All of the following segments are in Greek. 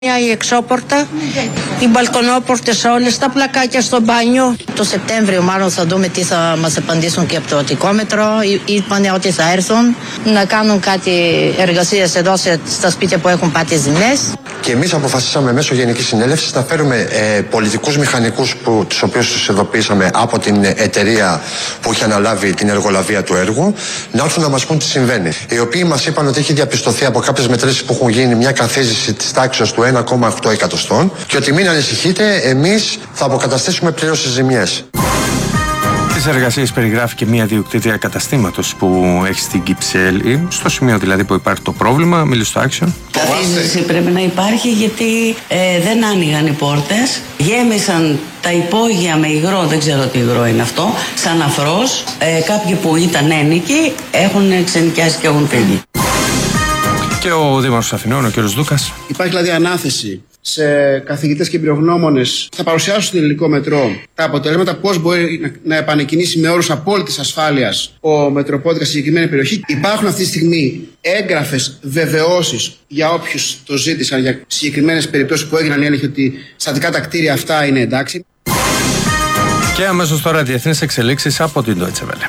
Η εξώπορτα, οι μπαλκονόπορτες όλες, τα πλακάκια στο μπάνιο. Το Σεπτέμβριο μάλλον θα δούμε τι θα μας απαντήσουν και από το Αττικόμετρο. Είπανε ότι θα έρθουν να κάνουν κάτι εργασίες εδώ στα σπίτια που έχουν πάθει ζημιές. Και εμείς αποφασίσαμε μέσω Γενικής Συνέλευσης να φέρουμε πολιτικούς μηχανικούς, τους οποίους τους ειδοποιήσαμε από την εταιρεία που είχε αναλάβει την εργολαβία του έργου, να έρθουν να μας πούν τι συμβαίνει. Οι οποίοι μας είπαν ότι έχει διαπιστωθεί από κάποιες μετρήσεις που έχουν γίνει μια καθίζηση της τάξης του 1,8 εκατοστών και ότι μην ανησυχείτε, εμείς θα αποκαταστήσουμε πλήρως τις ζημιές. Στις εργασίες περιγράφει και μια διοκτήτρια καταστήματος που έχει στην Κυψέλη, στο σημείο δηλαδή που υπάρχει το πρόβλημα, μίλησε στο Action. Καθίζηση πρέπει να υπάρχει γιατί δεν άνοιγαν οι πόρτες, γέμισαν τα υπόγεια με υγρό, δεν ξέρω τι υγρό είναι αυτό, σαν αφρός. Κάποιοι που ήταν ένοικοι έχουν ξενοικιάσει και έχουν φύγει. Και ο Δήμαρχος Αθηνών, ο κ. Δούκας. Υπάρχει δηλαδή ανάθεση σε καθηγητές και εμπειρογνώμονες που θα παρουσιάσουν στην ελληνικό μετρό τα αποτελέσματα, πώς μπορεί να επανεκκινήσει με όρους απόλυτης ασφάλειας ο μετροπόδικας στη συγκεκριμένη περιοχή. Υπάρχουν αυτή τη στιγμή έγγραφες βεβαιώσεις για όποιους το ζήτησαν για συγκεκριμένες περιπτώσεις που έγιναν έλεγχοι ότι στατικά τα κτίρια αυτά είναι εντάξει. Και αμέσως τώρα διεθνείς εξελίξεις από την Deutsche Welle.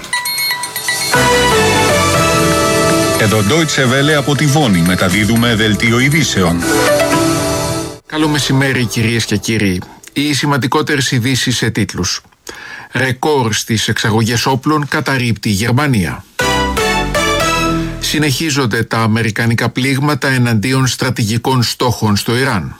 Εδώ Deutsche Welle από τη Βόνη μεταδίδουμε δελτίο ειδήσεων. Καλό μεσημέρι κυρίες και κύριοι. Οι σημαντικότερες ειδήσεις σε τίτλους. Ρεκόρ στις εξαγωγές όπλων καταρρίπτει η Γερμανία. Συνεχίζονται τα αμερικανικά πλήγματα εναντίον στρατηγικών στόχων στο Ιράν.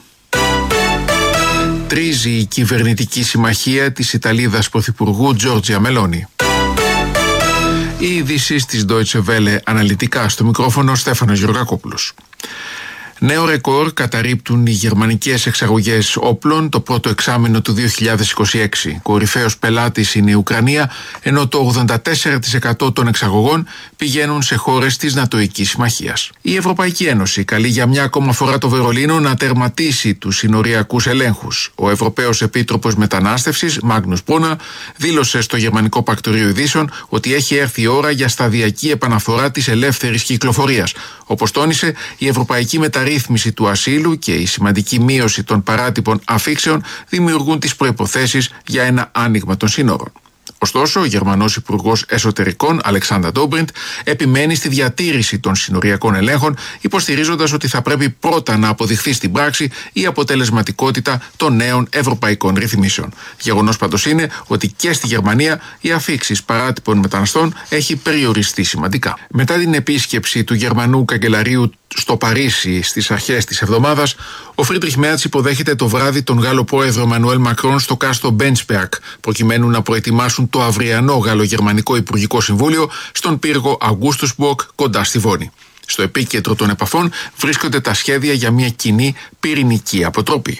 Τρίζει η κυβερνητική συμμαχία της Ιταλίδας Πρωθυπουργού Τζόρτζια Μελόνι. Οι ειδήσεις της Deutsche Welle αναλυτικά, στο μικρόφωνο Στέφανος Γεωργακόπουλος. Νέο ρεκόρ καταρρίπτουν οι γερμανικές εξαγωγές όπλων το πρώτο εξάμηνο του 2026. Κορυφαίος πελάτης είναι η Ουκρανία, ενώ το 84% των εξαγωγών πηγαίνουν σε χώρες της Νατοικής Συμμαχίας. Η Ευρωπαϊκή Ένωση καλεί για μια ακόμα φορά το Βερολίνο να τερματίσει τους συνοριακούς ελέγχους. Ο Ευρωπαίος Επίτροπος Μετανάστευσης, Μάγνους Μπρούνα, δήλωσε στο Γερμανικό Πρακτορείο Ειδήσεων ότι έχει έρθει η ώρα για σταδιακή επαναφορά της ελεύθερης κυκλοφορίας. Όπως τόνισε, η ευρωπαϊκή μεταρρύθμιση του ασύλου και η σημαντική μείωση των παράτυπων αφήξεων δημιουργούν τις προϋποθέσεις για ένα άνοιγμα των σύνορων. Ωστόσο, ο Γερμανός Υπουργός Εσωτερικών, Αλεξάνδρα Ντόμπριντ, επιμένει στη διατήρηση των συνοριακών ελέγχων, υποστηρίζοντας ότι θα πρέπει πρώτα να αποδειχθεί στην πράξη η αποτελεσματικότητα των νέων ευρωπαϊκών ρυθμίσεων. Γεγονός πάντως είναι ότι και στη Γερμανία οι αφήξεις παράτυπων μεταναστών έχει περιοριστεί σημαντικά. Μετά την επίσκεψη του Γερμανού καγκελαρίου στο Παρίσι στις αρχές της εβδομάδας, ο Φρίντριχ Μέρτς υποδέχεται το βράδυ τον Γάλλο πρόεδρο Εμμανουέλ Μακρόν στο κάστρο Μπένσπερκ, προκειμένου να προετοιμάσουν το αυριανό Γαλλογερμανικό Υπουργικό Συμβούλιο στον πύργο Αυγούστουσμπουργκ κοντά στη Βόνη. Στο επίκεντρο των επαφών βρίσκονται τα σχέδια για μια κοινή πυρηνική αποτροπή.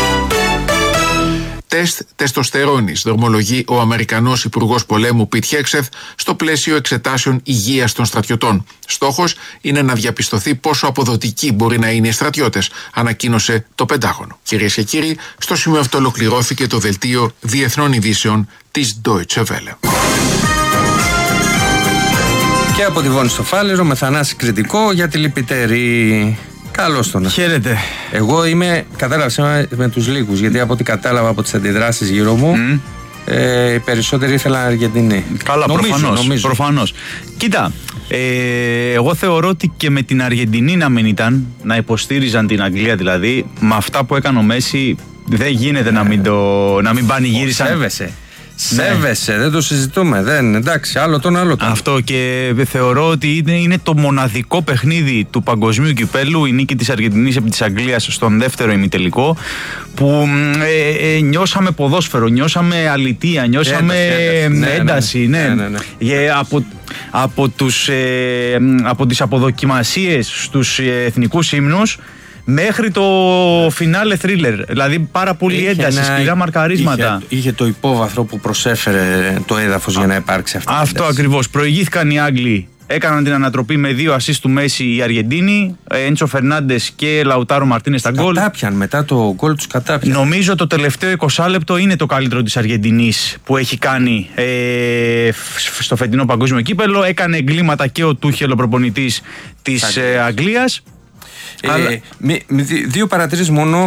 Τεστ τεστοστερόνης, δρομολογεί ο Αμερικανός Υπουργός Πολέμου Πιτ Χέξεθ στο πλαίσιο εξετάσεων υγείας των στρατιωτών. Στόχος είναι να διαπιστωθεί πόσο αποδοτικοί μπορεί να είναι οι στρατιώτες, ανακοίνωσε το Πεντάγωνο. Κυρίες και κύριοι, στο σημείο αυτό ολοκληρώθηκε το δελτίο διεθνών ειδήσεων της Deutsche Welle. Και από τη Βόνη στο Φάληρο, με Θανάση Κρητικό για τη Λυπητερή. Καλώς τον. Χαίρετε. Εγώ είμαι, κατάλαβα με τους λίγους, γιατί από ό,τι κατάλαβα από τις αντιδράσεις γύρω μου, οι περισσότεροι ήθελαν Αργεντινή. Καλά, προφανώς. Κοίτα, εγώ θεωρώ ότι και με την Αργεντινή να μην ήταν, να υποστήριζαν την Αγγλία δηλαδή, με αυτά που έκανε ο Μέση, δεν γίνεται να μην πανηγύρισαν. Σέβεσαι, δεν το συζητούμε. Εντάξει, άλλο τον. Αυτό, και θεωρώ ότι είναι το μοναδικό παιχνίδι του παγκοσμίου κυπέλου, η νίκη της Αργεντινής επί της Αγγλίας στον δεύτερο ημιτελικό, που νιώσαμε ποδόσφαιρο, νιώσαμε αλητεία, νιώσαμε ένταση. Ναι. Από τις αποδοκιμασίες στους εθνικούς ύμνους μέχρι το φινάλε θρίλερ. Δηλαδή πάρα πολύ ένταση, σκληρά μαρκαρίσματα. Είχε το υπόβαθρο που προσέφερε το έδαφος για να υπάρξει αυτή. Αυτό ακριβώς. Προηγήθηκαν οι Άγγλοι. Έκαναν την ανατροπή με 2 ασίστ του Μέση οι Αργεντίνοι, Έντσο Φερνάντες και Λαουτάρο Μαρτίνες στα γκολ. Κατάπιαν, μετά το γκολ τους κατάπιαν. Νομίζω το τελευταίο 20 λεπτό είναι το καλύτερο της Αργεντινής που έχει κάνει στο φετινό παγκόσμιο κύπελο. Έκανε εγκλήματα και ο Τούχελ, ο προπονητής της Αγγλίας. Δύο παρατηρήσεις μόνο.